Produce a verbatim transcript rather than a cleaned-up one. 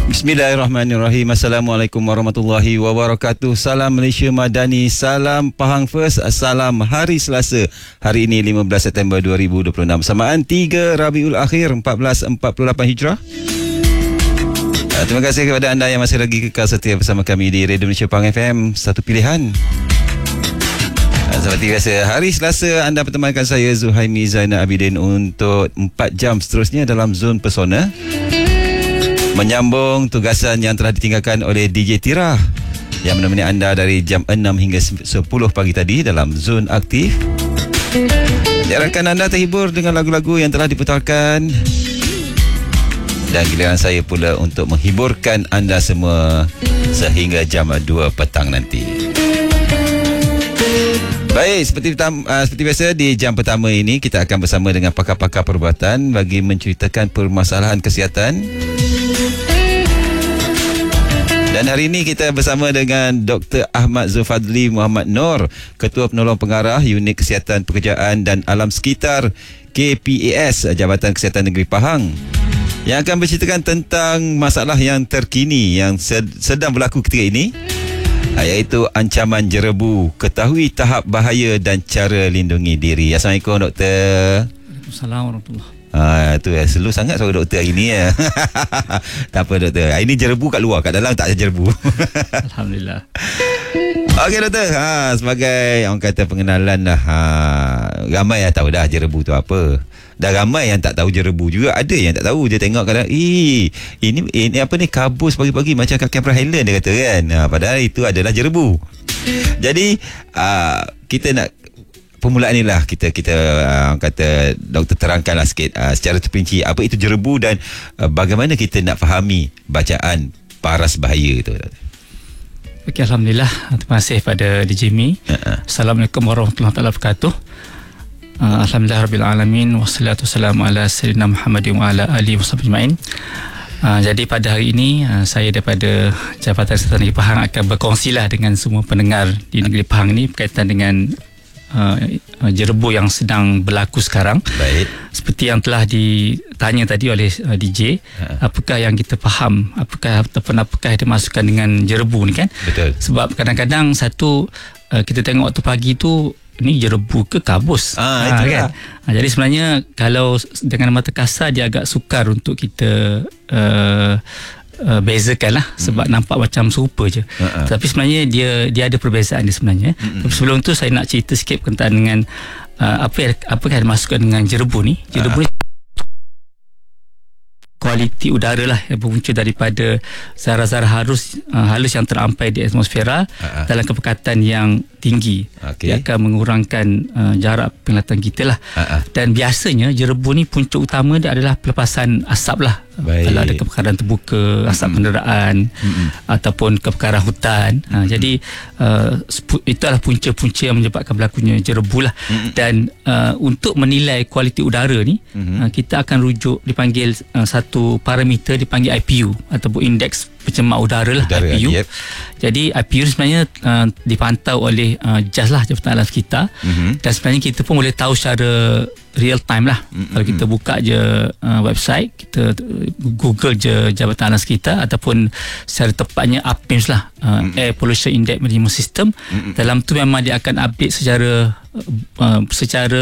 Bismillahirrahmanirrahim. Assalamualaikum warahmatullahi wabarakatuh. Salam Malaysia Madani, salam Pahang First, salam hari Selasa. Hari ini lima belas September dua ribu dua puluh enam, bersamaan tiga Rabiul Akhir empat belas empat puluh lapan Hijrah. Terima kasih kepada anda yang masih lagi kekal setia bersama kami di Radio Malaysia Pahang F M, satu pilihan. Seperti biasa, hari Selasa anda pertemankan saya Zuhaimi Zainal Abidin untuk empat jam seterusnya dalam Zon Pesona, menyambung tugasan yang telah ditinggalkan oleh D J Tira yang menemani anda dari jam enam hingga sepuluh pagi tadi dalam Zon Aktif. Diharapkan anda terhibur dengan lagu-lagu yang telah diputarkan, dan giliran saya pula untuk menghiburkan anda semua sehingga jam dua petang nanti. Baik, seperti, uh, seperti biasa di jam pertama ini kita akan bersama dengan pakar-pakar perubatan bagi menceritakan permasalahan kesihatan. Dan hari ini kita bersama dengan Doktor Ahmad Zulfadli Muhammad Noor, Ketua Penolong Pengarah Unit Kesihatan Pekerjaan dan Alam Sekitar K P A S Jabatan Kesihatan Negeri Pahang, yang akan berceritakan tentang masalah yang terkini yang sedang berlaku ketika ini, iaitu ancaman jerebu. Ketahui tahap bahaya dan cara lindungi diri. Assalamualaikum Doktor. Waalaikumsalam warahmatullahi. Ah, tu ya, slow sangat suara doktor hari ni ya. Tak apa doktor. Hari ni jerebu kat luar, kat dalam tak ada jerebu. Alhamdulillah. Okey doktor, ha, sebagai orang kata pengenalan dah, ha, ramai yang tahu dah jerebu tu apa. Dah ramai yang tak tahu jerebu juga. Ada yang tak tahu, dia tengok kadang, eh ini ini apa ni, kabus pagi-pagi macam kaki Abraham Highland, dia kata kan. Ha, padahal itu adalah jerebu. Jadi uh, kita nak permulaan ni lah kita kita uh, kata doktor terangkanlah sikit uh, secara terperinci apa itu jerebu dan uh, bagaimana kita nak fahami bacaan paras bahaya itu. Okey, alhamdulillah. Terima kasih pada D J Mi. Uh-huh. Assalamualaikum warahmatullahi wabarakatuh. Uh, alhamdulillah rabbil alamin, wassalatu wassalamu ala sayyidina Muhammadin wa ala alihi washabbihi ajmain. Uh, jadi pada hari ini uh, saya daripada Jabatan Kesihatan Negeri Pahang akan berkongsilah dengan semua pendengar di negeri Pahang ini berkaitan dengan Uh, uh, jerebu yang sedang berlaku sekarang. Baik. Seperti yang telah ditanya tadi oleh uh, D J, ha. Apakah yang kita faham, apakah ataupun apakah yang dimasukkan dengan jerebu ni kan? Betul. Sebab kadang-kadang satu uh, kita tengok waktu pagi tu, ni jerebu ke kabus? Ah, ha, itu kan? Ha, jadi sebenarnya kalau dengan mata kasar dia agak sukar untuk kita uh, Uh, bezakan lah, sebab hmm. nampak macam serupa je. Uh-uh. Tapi sebenarnya dia dia ada perbezaan dia sebenarnya. Hmm. Tapi sebelum tu saya nak cerita sikit berkaitan dengan uh, apa yang, apa yang dimasukkan dengan jerebu ni. Jerebu uh-huh. ni kualiti udara lah yang berpunca daripada zarah-zarah halus, uh, halus yang terampai di atmosfera uh-huh. dalam kepekatan yang tinggi. Okay. Dia akan mengurangkan uh, jarak penglihatan kita lah. Uh-huh. Dan biasanya jerebu ni punca utama dia adalah pelepasan asap lah. Baik. Kalau ada kebakaran terbuka, asap mm-hmm. kenderaan mm-hmm. ataupun kebakaran hutan. Mm-hmm. Ha, jadi uh, itu adalah punca-punca yang menyebabkan berlakunya jerebu lah. Mm-hmm. Dan uh, untuk menilai kualiti udara ni, mm-hmm. uh, kita akan rujuk dipanggil uh, satu parameter dipanggil I P U ataupun indeks pencemar udara lah, udara, I P U. Yep. Jadi I P U sebenarnya uh, dipantau oleh uh, J A S lah, Jabatan Alam Sekitar. Mm-hmm. Dan sebenarnya kita pun boleh tahu secara real time lah. Mm-hmm. Kalau kita buka je uh, website, kita Google je Jabatan Alam Sekitar ataupun secara tepatnya A P I M S lah, uh, mm-hmm. Air Pollution Index Management System. Mm-hmm. Dalam tu memang dia akan update secara uh, secara